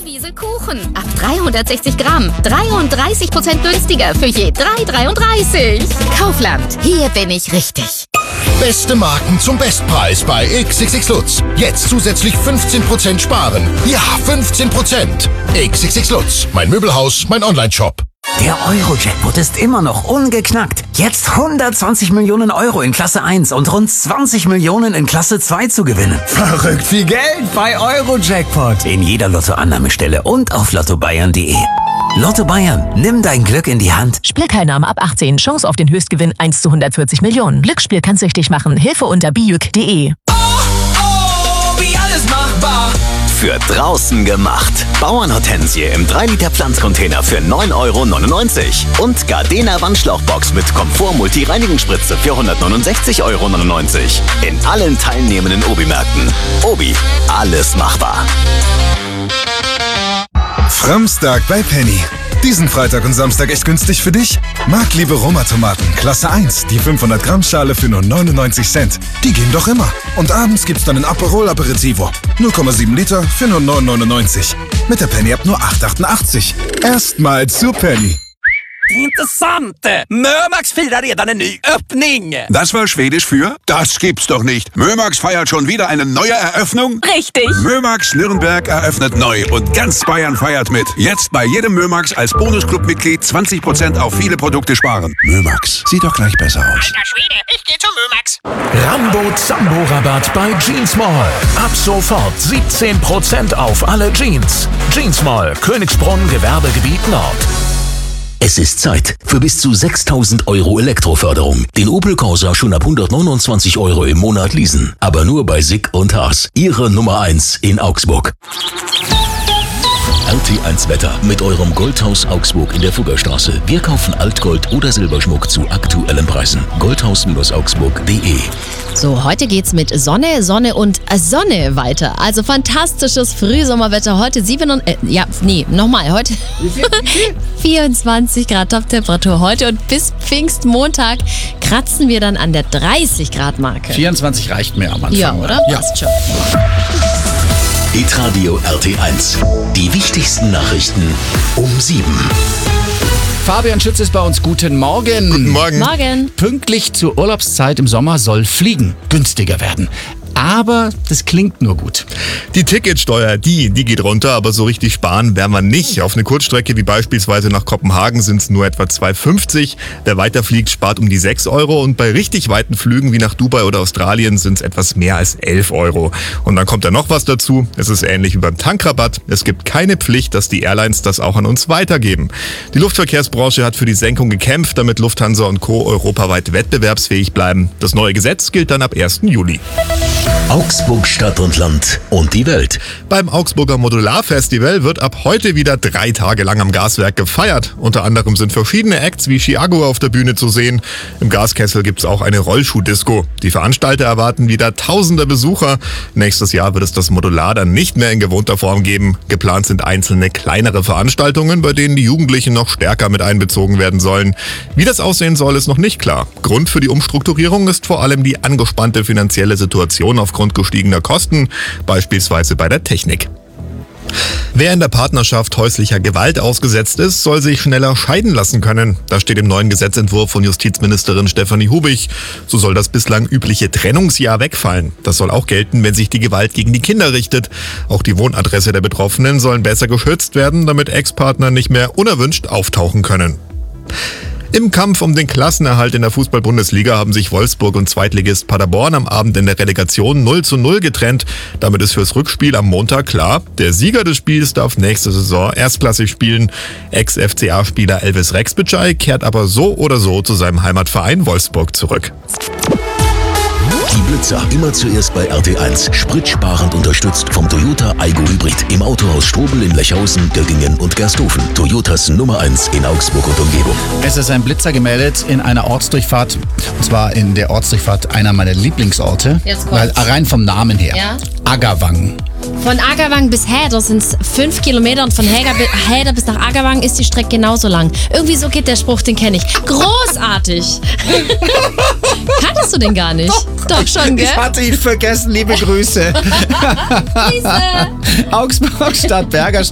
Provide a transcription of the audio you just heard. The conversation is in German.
Wiese Kuchen. Ab 360 Gramm. 33% günstiger für je 3,33. Kaufland. Hier bin ich richtig. Beste Marken zum Bestpreis bei XXX Lutz. Jetzt zusätzlich 15% sparen. Ja, 15%. XXX Lutz. Mein Möbelhaus, mein Onlineshop. Der Euro-Jackpot ist immer noch ungeknackt. Jetzt 120 Millionen Euro in Klasse 1 und rund 20 Millionen in Klasse 2 zu gewinnen. Verrückt viel Geld bei Euro-Jackpot. In jeder Lottoannahmestelle und auf lottobayern.de. Lotto Bayern, nimm dein Glück in die Hand. Spielteilnahme ab 18. Chance auf den Höchstgewinn 1 zu 140 Millionen. Glücksspiel kann süchtig machen. Hilfe unter bijuk.de. Wie alles machbar. Für draußen gemacht. Bauernhortensie im 3-Liter Pflanzcontainer für 9,99 € und Gardena Wandschlauchbox mit Komfort-Multi-Reinigungsspritze für 169,99 € in allen teilnehmenden Obi-Märkten. Obi, alles machbar. Framstag bei Penny. Diesen Freitag und Samstag echt günstig für dich? Marktliebe Roma-Tomaten, Klasse 1, die 500 Gramm Schale für nur 99 Cent. Die gehen doch immer. Und abends gibt's dann ein Aperol Aperitivo. 0,7 Liter für nur 9,99. Mit der Penny ab nur 8,88. Erstmal zu Penny. Intressant! Mömax firar redan en ny öppning. Das war Schwedisch für? Das gibt's doch nicht. Mömax feiert schon wieder eine neue Eröffnung? Richtig. Mömax Nürnberg eröffnet neu und ganz Bayern feiert mit. Jetzt bei jedem Mömax als Bonusclub-Mitglied 20% auf viele Produkte sparen. Mömax, sieht doch gleich besser aus. Alter Schwede, ich geh zu Mömax. Rambo-Zambo-Rabatt bei Jeans Mall. Ab sofort 17% auf alle Jeans. Jeans Mall, Königsbrunn, Gewerbegebiet Nord. Es ist Zeit für bis zu 6.000 € Elektroförderung. Den Opel Corsa schon ab 129 € im Monat leasen. Aber nur bei Sick und Haas. Ihre Nummer 1 in Augsburg. RT1 Wetter mit eurem Goldhaus Augsburg in der Fuggerstraße. Wir kaufen Altgold oder Silberschmuck zu aktuellen Preisen. Goldhaus-augsburg.de. So, heute geht's mit Sonne, Sonne und Sonne weiter. Also fantastisches Frühsommerwetter. Heute heute 24 Grad Top-Temperatur heute und bis Pfingstmontag kratzen wir dann an der 30 Grad Marke. 24 reicht mir am Anfang. Ja, oder? Ja. Passt schon. Hitradio RT1. Die wichtigsten Nachrichten um 7. Fabian Schütz ist bei uns. Guten Morgen. Guten Morgen. Morgen. Pünktlich zur Urlaubszeit im Sommer soll Fliegen günstiger werden. Aber das klingt nur gut. Die Ticketsteuer, die geht runter, aber so richtig sparen werden wir nicht. Auf eine Kurzstrecke wie beispielsweise nach Kopenhagen sind es nur etwa 2,50. Wer weiterfliegt, spart um die 6 € und bei richtig weiten Flügen wie nach Dubai oder Australien sind es etwas mehr als 11 €. Und dann kommt da noch was dazu. Es ist ähnlich wie beim Tankrabatt. Es gibt keine Pflicht, dass die Airlines das auch an uns weitergeben. Die Luftverkehrsbranche hat für die Senkung gekämpft, damit Lufthansa und Co. europaweit wettbewerbsfähig bleiben. Das neue Gesetz gilt dann ab 1. Juli. Augsburg Stadt und Land und die Welt. Beim Augsburger Modularfestival wird ab heute wieder 3 Tage lang am Gaswerk gefeiert. Unter anderem sind verschiedene Acts wie Chiago auf der Bühne zu sehen. Im Gaskessel gibt's auch eine Rollschuh-Disco. Die Veranstalter erwarten wieder tausende Besucher. Nächstes Jahr wird es das Modular dann nicht mehr in gewohnter Form geben. Geplant sind einzelne kleinere Veranstaltungen, bei denen die Jugendlichen noch stärker mit einbezogen werden sollen. Wie das aussehen soll, ist noch nicht klar. Grund für die Umstrukturierung ist vor allem die angespannte finanzielle Situation aufgrund gestiegener Kosten, beispielsweise bei der Technik. Wer in der Partnerschaft häuslicher Gewalt ausgesetzt ist, soll sich schneller scheiden lassen können. Das steht im neuen Gesetzentwurf von Justizministerin Stefanie Hubich. So soll das bislang übliche Trennungsjahr wegfallen. Das soll auch gelten, wenn sich die Gewalt gegen die Kinder richtet. Auch die Wohnadresse der Betroffenen sollen besser geschützt werden, damit Ex-Partner nicht mehr unerwünscht auftauchen können. Im Kampf um den Klassenerhalt in der Fußball-Bundesliga haben sich Wolfsburg und Zweitligist Paderborn am Abend in der Relegation 0:0 getrennt. Damit ist fürs Rückspiel am Montag klar, der Sieger des Spiels darf nächste Saison erstklassig spielen. Ex-FCA-Spieler Elvis Rexbitschei kehrt aber so oder so zu seinem Heimatverein Wolfsburg zurück. Die Blitzer immer zuerst bei RT1. Spritsparend unterstützt vom Toyota Aygo Hybrid. Im Autohaus Strobel in Lechhausen, Göggingen und Gersthofen. Toyotas Nummer 1 in Augsburg und Umgebung. Es ist ein Blitzer gemeldet in einer Ortsdurchfahrt. Und zwar in der Ortsdurchfahrt einer meiner Lieblingsorte. Weil rein vom Namen her. Ja? Aggerwang. Von Aggerwang bis Häder sind es 5 Kilometer und von Häder bis nach Aggerwang ist die Strecke genauso lang. Irgendwie so geht der Spruch, den kenne ich. Großartig! Kanntest du den gar nicht? Doch schon, gell? Ich hatte ihn vergessen, liebe Grüße. Augsburg Stadtberger